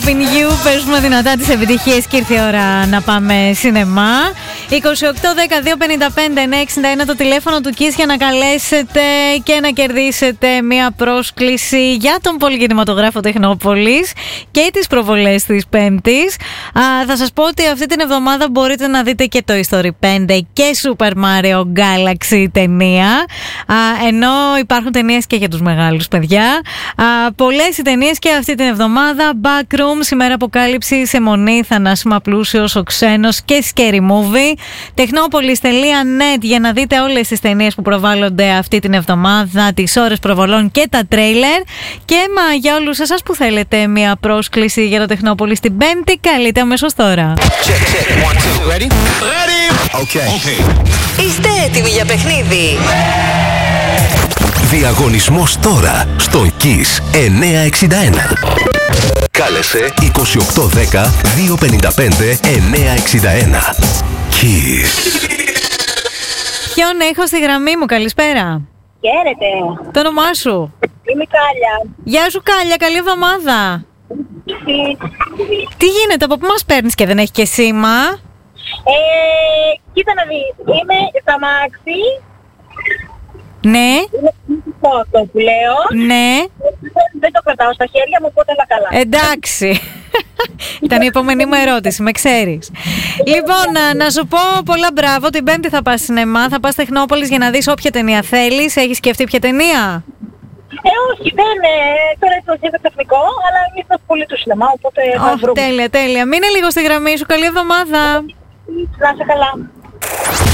You, παίζουμε δυνατά τις επιτυχίες και ήρθε η ώρα να πάμε σινεμά. 28-10-255-961 το τηλέφωνο του Kiss για να καλέσετε και να κερδίσετε μια πρόσκληση για τον πολυκινηματογράφο Τεχνόπολης και τις προβολές της Πέμπτης. Θα σας πω ότι αυτή την εβδομάδα μπορείτε να δείτε και το Story 5 και Super Mario Galaxy ταινία, ενώ υπάρχουν ταινίες και για τους μεγάλους παιδιά. Πολλές οι ταινίες και αυτή την εβδομάδα. Backrooms, ημέρα αποκάλυψη, σε μονή, θανάσιμα πλούσιος, ο ξένος και Scary Movie. Τεχνόπολης.net για να δείτε όλες τις ταινίες που προβάλλονται αυτή την εβδομάδα, τις ώρες προβολών και τα τρέιλερ. Και για όλους εσάς που θέλετε μια πρόσκληση για το Τεχνόπολη την Πέμπτη, καλείτε αμέσως τώρα. Ready? Okay. Είστε έτοιμοι για παιχνίδι? Διαγωνισμός τώρα στο Kiss 961. Κάλεσε 2810 255 961. Kiss. Ποιον έχω στη γραμμή μου, καλησπέρα. Χαίρετε. Το όνομά σου? Είμαι Κάλια. Γεια σου Κάλια, καλή εβδομάδα. Τι γίνεται, από πού μας παίρνεις και δεν έχει και σήμα? Κοίτα να δεις, είμαι στα μάξι. Ναι. Είναι αυτό που λέω. Ναι. Δεν το κρατάω στα χέρια μου, οπότε όλα καλά. Εντάξει. Ήταν η επόμενη μου ερώτηση, με ξέρεις. Λοιπόν, να σου πω πολλά μπράβο. Την Πέμπτη θα πας σινεμά, θα πας Τεχνόπολης για να δεις όποια ταινία θέλεις. Έχεις σκεφτεί ποια ταινία? Όχι, δεν τώρα έτσι είναι τεχνικό, αλλά εμείς είμαστε πολύ του σινεμά, οπότε θα βρούμε. Τέλεια, τέλεια. Μείνε λίγο στη γραμμή σου, καλή εβδομάδα. Να είσαι καλά.